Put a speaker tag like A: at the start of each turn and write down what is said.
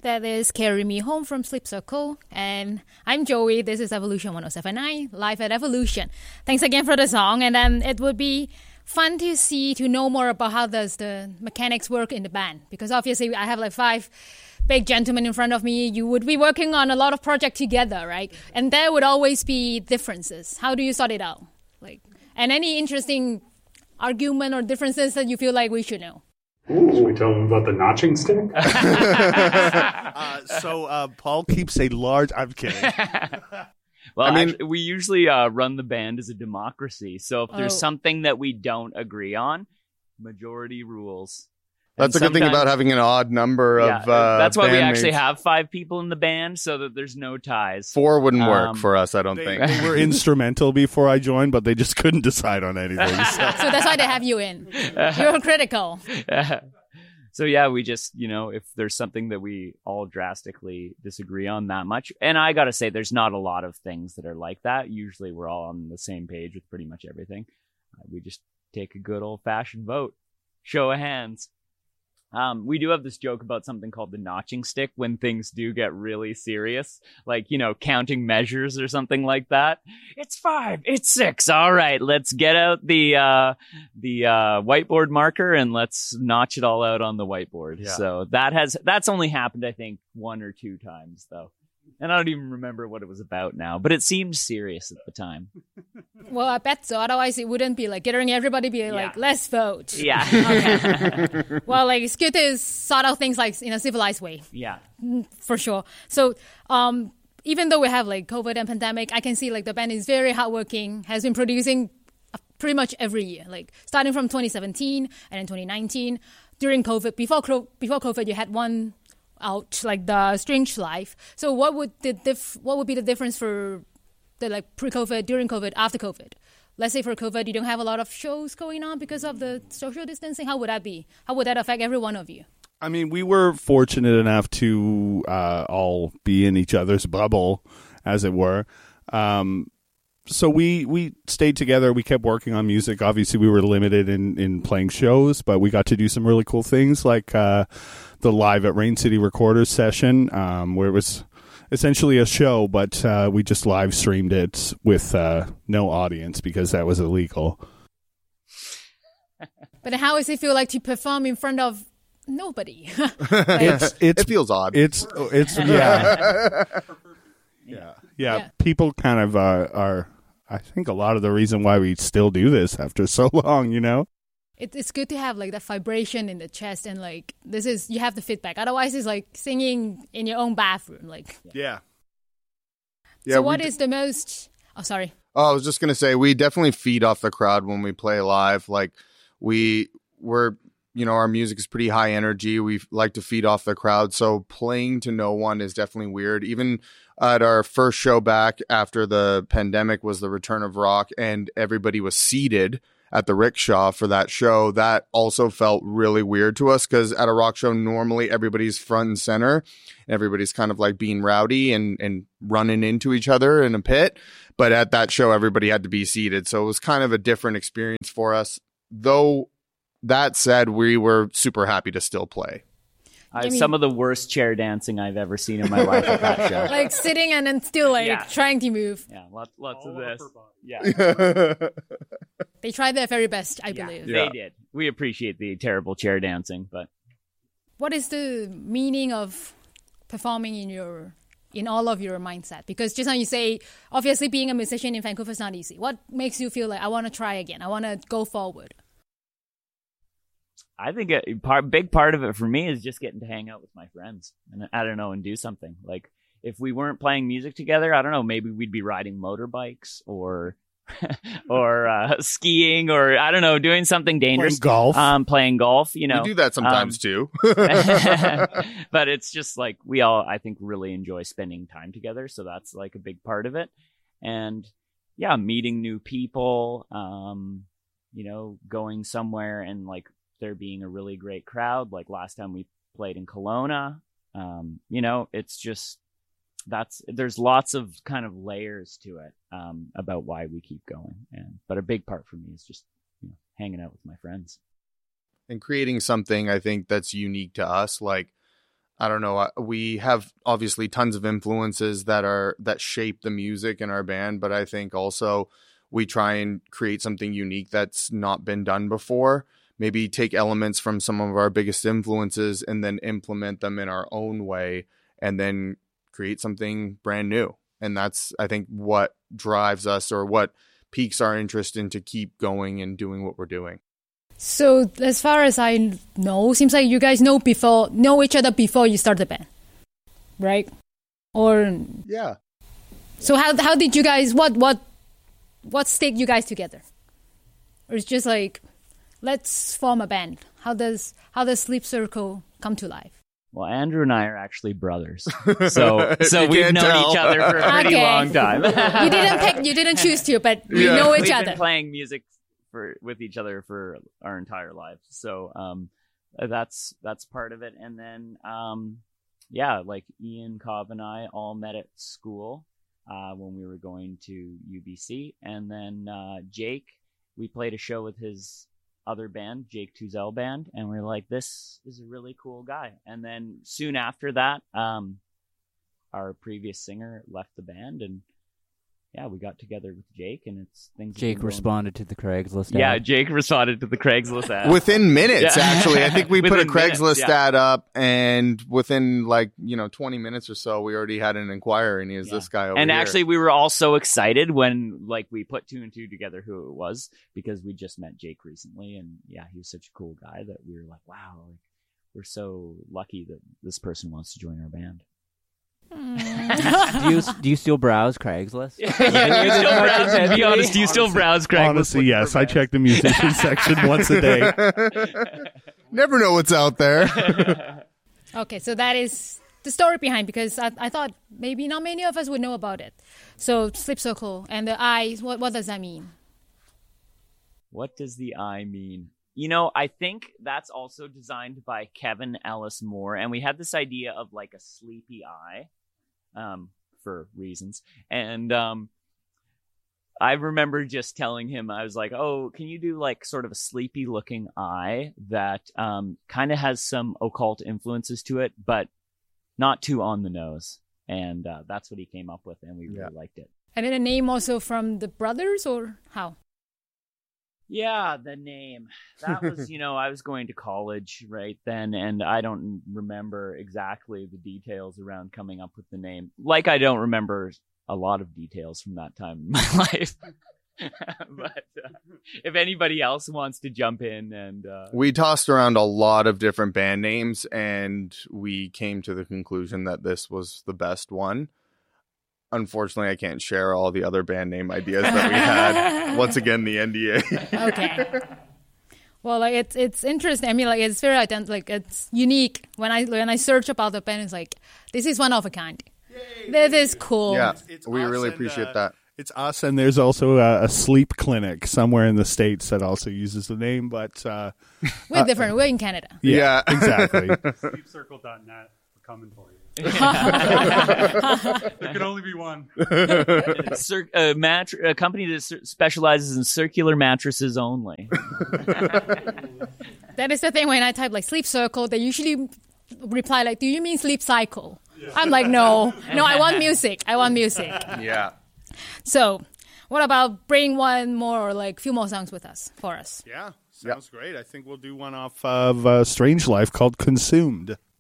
A: That is Carry Me Home from Sleep Circle. And I'm Joey. This is Evolution 1079, live at Evolution. Thanks again for the song. And then it would be fun to know more about how does the mechanics work in the band. Because obviously I have like 5 big gentlemen in front of me. You would be working on a lot of projects together, right? And there would always be differences. How do you sort it out? And any interesting argument or differences that you feel like we should know?
B: Should we tell them about the notching stick?
C: So Paul keeps a large... I'm kidding.
D: Well, actually, we usually run the band as a democracy. So if there's something that we don't agree on, majority rules.
E: That's a good thing about having an odd number of
D: that's why we actually
E: bandmates.
D: have 5 people in the band, so that there's no ties.
E: 4 wouldn't work for us, I don't think.
C: They were instrumental before I joined, but they just couldn't decide on anything. So
A: that's why they have you in. You're critical.
D: So yeah, we just, if there's something that we all drastically disagree on that much, and I gotta say, there's not a lot of things that are like that. Usually we're all on the same page with pretty much everything. We just take a good old-fashioned vote. Show of hands. We do have this joke about something called the notching stick when things do get really serious, like, counting measures or something like that. It's 5, it's 6. All right, let's get out the whiteboard marker and let's notch it all out on the whiteboard. Yeah. So that's only happened, I think, 1 or 2 times, though. And I don't even remember what it was about now, but it seemed serious at the time.
A: Well, I bet so. Otherwise, it wouldn't be like gathering everybody, like, let's vote.
D: Yeah.
A: Okay. Well, like, it's good to sort out things like in a civilized way.
D: Yeah.
A: For sure. So, even though we have like COVID and pandemic, I can see like the band is very hardworking, has been producing pretty much every year, like starting from 2017 and then 2019. During COVID, before COVID, you had one out, like the Strange Life. So what would be the difference for the like pre-COVID, during COVID, after COVID? Let's say for COVID, you don't have a lot of shows going on because of the social distancing. How would that be? How would that affect every one of you?
C: I mean, we were fortunate enough to all be in each other's bubble, as it were. So we stayed together. We kept working on music. Obviously, we were limited in playing shows, but we got to do some really cool things, like the Live at Rain City Recorders session, where it was essentially a show, but we just live streamed it with no audience because that was illegal.
A: But how does it feel like to perform in front of nobody?
E: It feels odd.
C: It's yeah. People kind of are. I think a lot of the reason why we still do this after so long,
A: It's good to have like that vibration in the chest, and like you have the feedback. Otherwise, it's like singing in your own bathroom. Like
C: yeah.
A: So what is the most? Oh, sorry.
E: Oh, I was just gonna say we definitely feed off the crowd when we play live. Like we're our music is pretty high energy. We like to feed off the crowd. So playing to no one is definitely weird. Even at our first show back after the pandemic was the Return of Rock, and everybody was seated at the Rickshaw for that show. That also felt really weird to us because at a rock show, normally everybody's front and center. Everybody's kind of like being rowdy and running into each other in a pit. But at that show, everybody had to be seated. So it was kind of a different experience for us. Though that said, we were super happy to still play.
D: Some of the worst chair dancing I've ever seen in my life at that show.
A: Like sitting and then still trying to move.
D: Yeah, lots of this. Yeah.
A: They tried their very best, I believe.
D: They did. We appreciate the terrible chair dancing, but
A: what is the meaning of performing in all of your mindset? Because just now you say, obviously being a musician in Vancouver is not easy. What makes you feel like I want to try again? I want to go forward.
D: I think a big part of it for me is just getting to hang out with my friends and and do something. Like if we weren't playing music together, I don't know, maybe we'd be riding motorbikes or skiing or I don't know, doing something dangerous. Playing golf. We
E: do that sometimes too.
D: But it's just like we all, I think, really enjoy spending time together. So that's like a big part of it. And yeah, meeting new people, going somewhere and like there being a really great crowd. Like last time we played in Kelowna, it's just, there's lots of kind of layers to it about why we keep going. But a big part for me is just hanging out with my friends
E: and creating something I think that's unique to us. Like I don't know. We have obviously tons of influences that shape the music in our band, but I think also we try and create something unique that's not been done before. Maybe take elements from some of our biggest influences and then implement them in our own way and then create something brand new. And that's, I think, what drives us or what piques our interest in to keep going and doing what we're doing.
A: So as far as I know, seems like you guys know each other before you start the band, right? Or
E: yeah.
A: So how did you guys what stick you guys together? Or it's just like, let's form a band. How does Sleep Circle come to life?
D: Well, Andrew and I are actually brothers, so we've known each other for a pretty long time.
A: You didn't choose to, but we know each
D: we've
A: other.
D: Been playing music with each other for our entire lives, so that's part of it. And then like Ian Cobb and I all met at school when we were going to UBC, and then Jake, we played a show with his other band, Jake Tuzel Band, and we were like, this is a really cool guy. And then soon after that, our previous singer left the band, and we got together with Jake, and it's things.
F: Jake responded to the Craigslist ad.
D: Yeah, Jake responded to the Craigslist ad
E: within minutes. Actually, I think we put a Craigslist ad up, and within 20 minutes or so, we already had an inquiry, and he was this guy over
D: and
E: here.
D: Actually, we were all so excited when we put two and two together who it was, because we just met Jake recently, and he was such a cool guy that we were like, wow, we're so lucky that this person wants to join our band.
F: Do you still browse Craigslist?
D: To be honest, do you still browse Craigslist?
C: Honestly, yes. I check the musician section once a day.
E: Never know what's out there.
A: Okay, so that is the story behind, because I thought maybe not many of us would know about it. So Sleep Circle and the I, what does that mean?
D: What does the I mean? I think that's also designed by Kevin Ellis Moore, and we had this idea of a sleepy eye, for reasons. And I remember just telling him, I was like, oh, can you do sort of a sleepy looking eye that kind of has some occult influences to it, but not too on the nose. And that's what he came up with, and we really liked it.
A: And then a name also from the brothers, or how?
D: Yeah, the name. That was, I was going to college right then, and I don't remember exactly the details around coming up with the name. I don't remember a lot of details from that time in my life. But if anybody else wants to jump in and...
E: We tossed around a lot of different band names, and we came to the conclusion that this was the best one. Unfortunately, I can't share all the other band name ideas that we had. Once again, the NDA.
A: Okay. Well, it's interesting. I mean, it's very it's unique. When I search about the band, it's this is one of a kind. Yay. This is cool.
E: Yeah, we really appreciate that.
C: It's us, and there's also a sleep clinic somewhere in the States that also uses the name, but
A: we're different. We're in Canada.
C: Yeah. Exactly.
B: Sleepcircle.net. We're coming for you. There can only be one.
D: A company that specializes in circular mattresses only.
A: That is the thing. When I type Sleep Circle, they usually reply do you mean sleep cycle? Yeah. I'm like, no, I want music.
E: Yeah.
A: So what about bring one more or few more songs with us for us?
C: Yeah, sounds great. I think we'll do one off of Strange Life called Consumed.